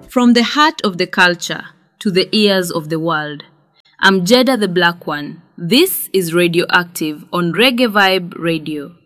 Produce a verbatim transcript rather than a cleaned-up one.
From the heart of the culture to the ears of the world, I'm Jeda the Black One. This is Radioactive on Reggae Vibe Radio.